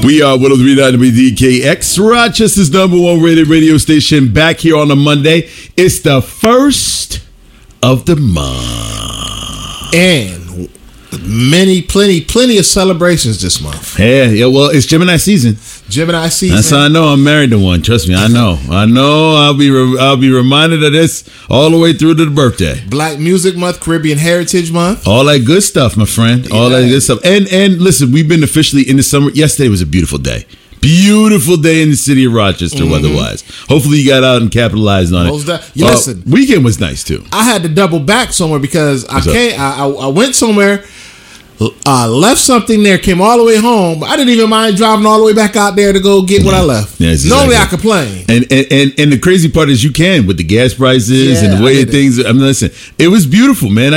We are 103.9 WDKX, Rochester's #1 rated radio station, back here on a Monday. It's the first of the month. And plenty of celebrations this month. Yeah, well, it's Gemini season. Gemini season. That's how I know I'm married to one. Trust me, I know. I'll be reminded of this all the way through to the birthday. Black Music Month, Caribbean Heritage Month. All that good stuff, my friend. All that good stuff. And listen, we've been officially in the summer. Yesterday was a beautiful day. Beautiful day in the city of Rochester, weather-wise. Hopefully you got out and capitalized on it. Listen, weekend was nice too. I had to double back somewhere because I went somewhere, left something there, came all the way home. I didn't even mind driving all the way back out there to go get what I left. Yes, normally I complain. And the crazy part is you can with the gas prices and the way things. I mean, listen, it was beautiful, man. I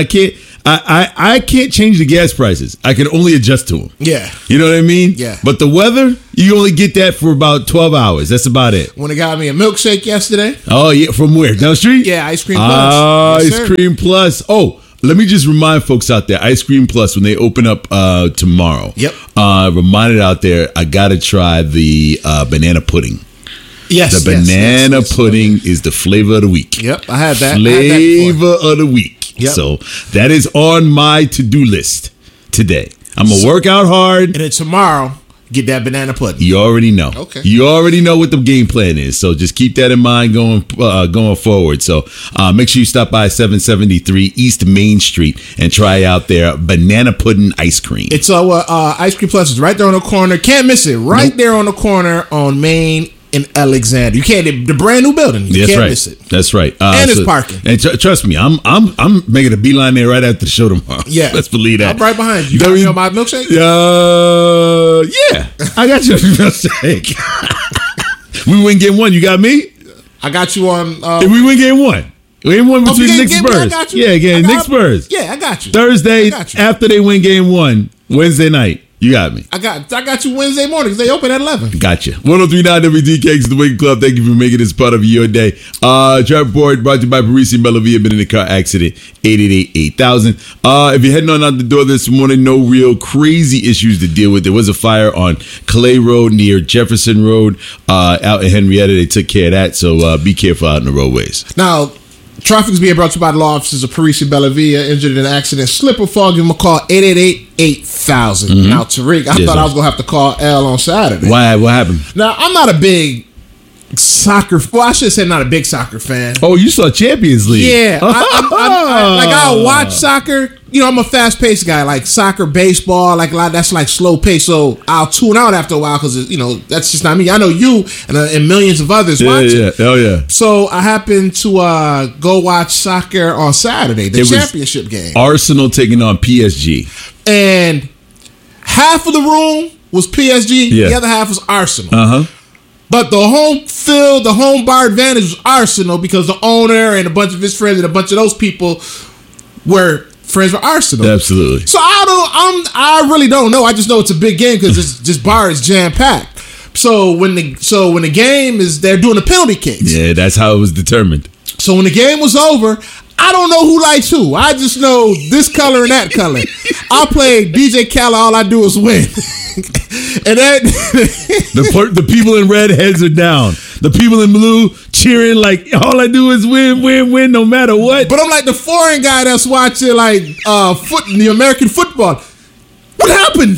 can't change the gas prices. I can only adjust to them. Yeah. You know what I mean? Yeah. But the weather, you only get that for about 12 hours. That's about it. When they got me a milkshake yesterday. Oh, yeah. From where? Down the street? Yeah, Ice Cream Plus. Yes, Ice Cream Plus. Oh, let me just remind folks out there, Ice Cream Plus, when they open up tomorrow. Yep. Reminded out there, I got to try the banana pudding. Yes. The banana pudding is the flavor of the week. Yep, I had that. Flavor of the week. Yep. So that is on my to-do list today. I'm going to work out hard. And then tomorrow, get that banana pudding. You already know. Okay. You already know what the game plan is. So just keep that in mind going forward. So make sure you stop by 773 East Main Street and try out their banana pudding ice cream. It's Ice Cream Plus is right there on the corner. Can't miss it. Right there on the corner on Main in Alexander. You can't. The brand new building. You can't miss it. That's right. And it's parking. And trust me, I'm making a beeline there right after the show tomorrow. Yeah, let's believe that. I'm right behind you. You got me on my milkshake? Yeah, I got you on milkshake. We win game one. You got me. I got you on. If we win game one. We ain't won between Knicks Spurs. Yeah, again, Knicks Spurs. Yeah, I got you. Thursday after they win game one. Wednesday night. You got me. I got you Wednesday morning because they open at 11. Gotcha. 103.9 WDKX, the Wake Club. Thank you for making this part of your day. Traffic report brought to you by Parisi Bellavia. Been in a car accident. 888-8000. If you're heading on out the door this morning, no real crazy issues to deal with. There was a fire on Clay Road near Jefferson Road out in Henrietta. They took care of that, so be careful out in the roadways. Now, traffic is being brought to you by the law offices of Parisi Bellavia. Injured in an accident, slip or fall, give them a call, 888-8000. Now, Tariq, I thought I was going to have to call L on Saturday. Why? What happened? Now, I'm not a big soccer, well, I should say not a big soccer fan. Oh, you saw Champions League. Yeah. I'll watch soccer. You know, I'm a fast-paced guy, like soccer, baseball, like a lot. That's like slow pace. So I'll tune out after a while because that's just not me. I know you and millions of others watch it. Oh yeah. So I happened to go watch soccer on Saturday, the championship game. Arsenal taking on PSG, and half of the room was PSG. Yeah. The other half was Arsenal. But the home bar advantage was Arsenal because the owner and a bunch of his friends and a bunch of those people were friends with Arsenal. Absolutely. So I really don't know. I just know it's a big game because this bar is jam packed. So when the game is, they're doing the penalty kicks. Yeah, that's how it was determined. So when the game was over, I don't know who likes who. I just know this color and that color. I play DJ Khaled. All I do is win. And then the people in red heads are down. The people in blue cheering like all I do is win, no matter what. But I'm like the foreign guy that's watching like the American football. What happened?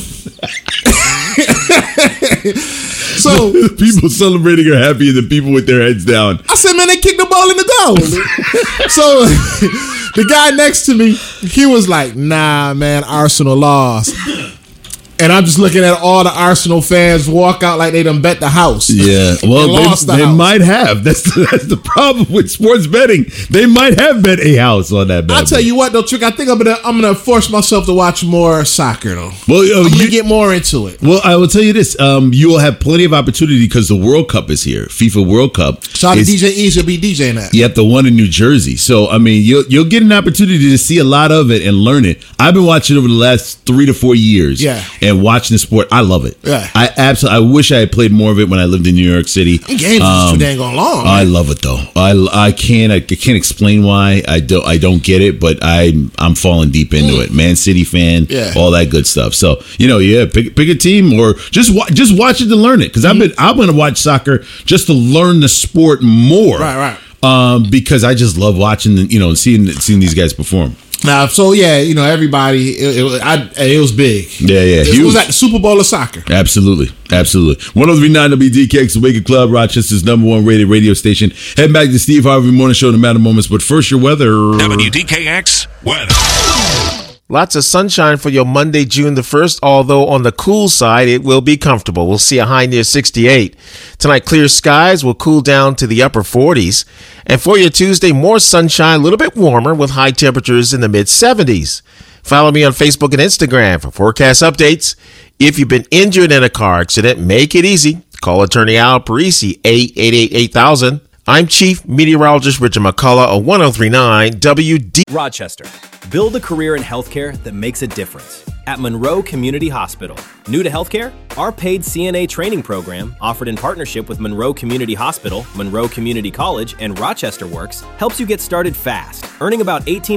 So people celebrating are happy, and the people with their heads down. I said, man, they kicked the ball in the goal. So the guy next to me, he was like, nah, man, Arsenal lost. And I'm just looking at all the Arsenal fans walk out like they done bet the house. Yeah, well, they might have. That's the problem with sports betting. They might have bet a house on that bet. I'll tell you what, though, Trick. I think I'm gonna force myself to watch more soccer, though. Well, I'm gonna get more into it. Well, I will tell you this: you will have plenty of opportunity because the World Cup is here. FIFA World Cup. Shout out to DJ Ease. Will be DJing that. Yep, the one in New Jersey. So I mean, you'll get an opportunity to see a lot of it and learn it. I've been watching over the last 3 to 4 years. Yeah. and watching the sport. I love it. Yeah. I wish I had played more of it when I lived in New York City. The games is too dang long. I love it though. I can't explain why. I don't get it, but I'm falling deep into it. Man City fan, all that good stuff. So pick a team or just watch it to learn it, because I'm going to watch soccer just to learn the sport more. Right. Because I just love watching seeing these guys perform. Now, so everybody, it was big. Yeah, It was like the Super Bowl of soccer. Absolutely. 103.9 WDKX, the Wake Up Club, Rochester's #1 rated radio station. Head back to the Steve Harvey Morning Show in a matter of moments, but first your weather. WDKX weather. Lots of sunshine for your Monday, June the 1st, although on the cool side, it will be comfortable. We'll see a high near 68. Tonight, clear skies will cool down to the upper 40s. And for your Tuesday, more sunshine, a little bit warmer with high temperatures in the mid-70s. Follow me on Facebook and Instagram for forecast updates. If you've been injured in a car accident, make it easy. Call attorney Al Parisi, 888-8000. I'm Chief Meteorologist Richard McCullough of 103.9 WD. Rochester. Build a career in healthcare that makes a difference. At Monroe Community Hospital. New to healthcare? Our paid CNA training program, offered in partnership with Monroe Community Hospital, Monroe Community College, and Rochester Works, helps you get started fast, earning about